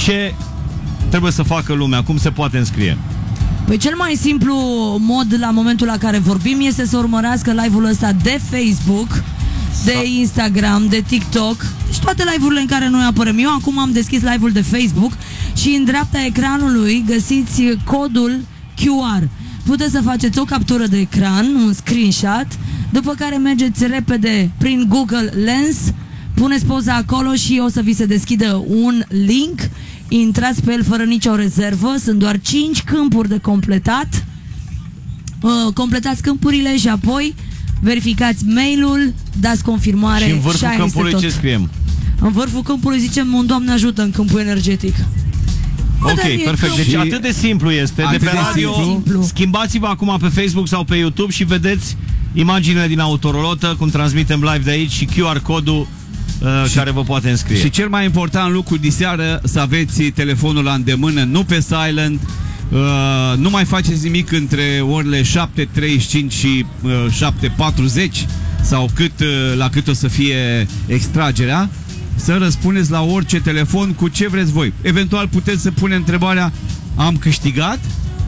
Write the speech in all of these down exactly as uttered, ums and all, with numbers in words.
Ce trebuie să facă lumea? Cum se poate înscrie? Păi cel mai simplu mod la momentul la care vorbim este să urmărească live-ul ăsta de Facebook, de Instagram, de TikTok și toate live-urile în care noi apărăm. Eu acum am deschis live-ul de Facebook și în dreapta ecranului găsiți codul Q R. Puteți să faceți o captură de ecran, un screenshot, după care mergeți repede prin Google Lens, puneți poza acolo și o să vi se deschidă un link. Intrați pe el fără nicio rezervă. Sunt doar cinci câmpuri de completat. uh, Completați câmpurile și apoi verificați mail-ul, dați confirmare. Și în vârful și câmpului ce scriem? În vârful câmpului zicem un Doamne ajută în câmpul energetic. Ok, perfect. Deci atât de simplu este. De pe radio, schimbați-vă acum pe Facebook sau pe YouTube și vedeți imaginile din Autorolotă, cum transmitem live de aici și Q R codul uh, care vă poate înscrie. Și cel mai important lucru diseară, să aveți telefonul la îndemână, nu pe silent. Uh, nu mai faceți nimic între orele șapte treizeci și cinci și uh, șapte patruzeci sau cât, uh, la cât o să fie extragerea. Să răspundeți la orice telefon cu ce vreți voi. Eventual puteți să pune întrebarea: am câștigat?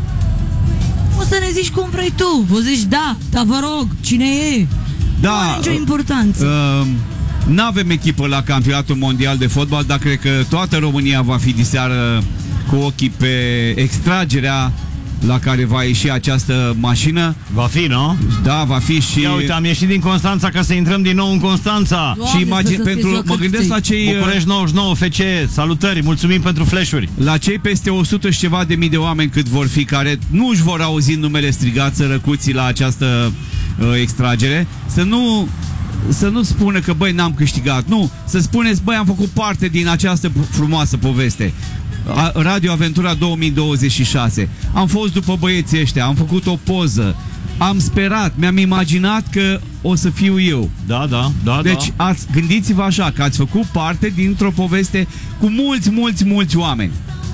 O să ne zici cum vrei tu. O zici da, dar vă rog, cine e? Da, nu are nicio importanță. uh, N-avem echipă la campionatul mondial de fotbal, dar cred că toată România va fi diseară cu ochii pe extragerea la care va ieși această mașină. Va fi, nu? Da, va fi și... Ia uite, am ieșit din Constanța ca să intrăm din nou în Constanța. Doamne, și imagine, pentru, mă gândesc la cei... București nouăzeci și nouă F C E, salutări, mulțumim pentru flash-uri. La cei peste o sută și ceva de mii de oameni cât vor fi, care nu își vor auzi numele strigat, sărăcuții, la această uh, extragere, să nu... Să nu spună că, băi, n-am câștigat. Nu, să spuneți, băi, am făcut parte din această frumoasă poveste. Radio Aventura două mii douăzeci și șase. Am fost după băieții ăștia, am făcut o poză, am sperat, mi-am imaginat că o să fiu eu. Da, da, da. Deci da. Ați, gândiți-vă așa, că ați făcut parte dintr-o poveste cu mulți, mulți, mulți oameni.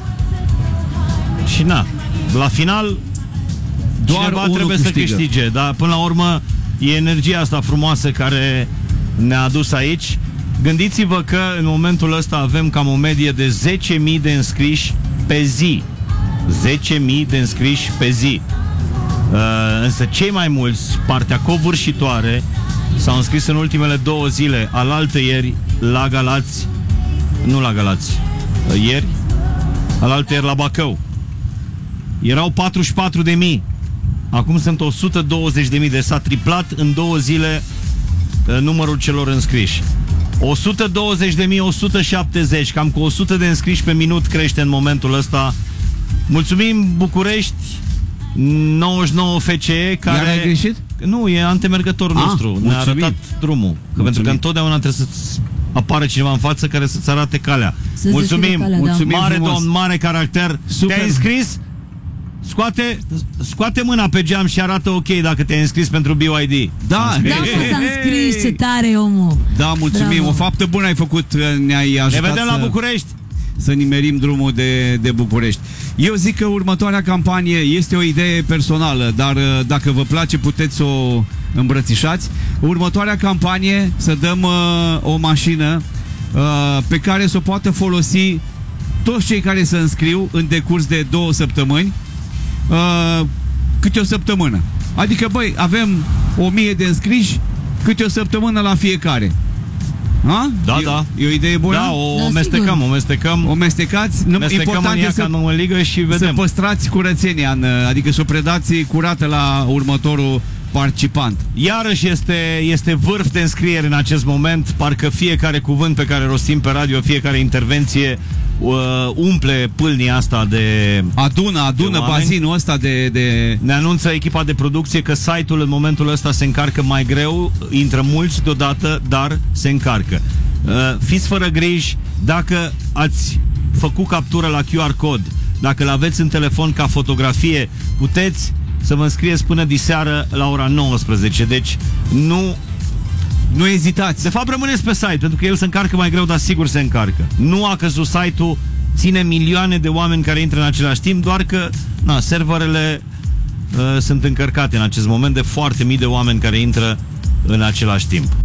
Și na, la final doar cineva trebuie câștigă. să câștige. Dar până la urmă e energia asta frumoasă care ne-a adus aici. Gândiți-vă că în momentul ăsta avem cam o medie de zece mii de înscriși pe zi. zece mii de înscriși pe zi. Uh, însă cei mai mulți, partea covârșitoare, s-au înscris în ultimele două zile, alaltăieri la Galați, nu la Galați, uh, ieri, alaltăieri la Bacău. Erau patruzeci și patru de mii. Acum sunt o sută douăzeci de mii, deci s-a triplat în două zile uh, numărul celor înscriși. o sută douăzeci de mii, o sută șaptezeci, cam cu o sută de înscriși pe minut crește în momentul ăsta. Mulțumim, București nouăzeci și nouă F C E, care... Iar ai greșit? Nu, e antemergătorul ah, nostru. Mulțumim. Ne-a arătat drumul. Că Mulțumim. pentru că întotdeauna trebuie să apară cineva în față care să-ți arate calea. Să Mulțumim. calea, Mulțumim, da. mare domn, mare caracter. Super. Te-ai înscris? Scoate, scoate mâna pe geam și arată ok dacă te-ai înscris pentru B Y D. Da, Da, mă, s-a înscris, ce tare omul. Da, mulțumim, Bravo. O faptă bună ai făcut, ne-ai ajutat. Ne vedem să, la București. Să nimerim drumul de, de București. Eu zic că următoarea campanie este o idee personală, dar dacă vă place puteți să o îmbrățișați. Următoarea campanie să dăm uh, o mașină uh, pe care să o poată folosi toți cei care se înscriu în decurs de două săptămâni, uh, câte o săptămână. Adică, băi, avem o mie de înscriși, câte o săptămână la fiecare. Ha? Da, e, da. E o idee bună? Da, o Da, mestecăm, sigur. o mestecăm. O mestecați. Important e să, în ligă și vedem. să păstrați curățenia, în, adică să o predați curată la următorul participant. Iarăși este, este vârf de înscriere în acest moment. Parcă fiecare cuvânt pe care rostim pe radio, fiecare intervenție uh, umple pâlnia asta de... Adună, adună de bazinul ăsta de, de... Ne anunță echipa de producție că site-ul în momentul ăsta se încarcă mai greu, intră mulți deodată, dar se încarcă. Uh, fiți fără griji, dacă ați făcut captură la Q R cod, dacă l-aveți în telefon ca fotografie, puteți să vă înscrieți până diseară la ora nouăsprezece. Deci nu Nu ezitați. De fapt rămâneți pe site, pentru că el se încarcă mai greu, dar sigur se încarcă. Nu a căzut site-ul, ține milioane de oameni care intră în același timp, doar că na, serverele uh, sunt încărcate în acest moment de foarte mii de oameni care intră în același timp.